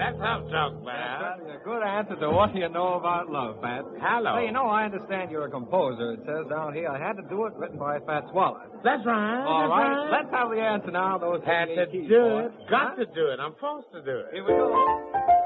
That's how talk, man. That's a good answer to what you know about love, Pat. Hello. Hey, I understand you're a composer. It says down here I had to do it, written by Fats Waller. That's right. All that's right. Let's have the answer now. Those Had to keys, do boy. it. Got to do it. I'm forced to do it. Here we go.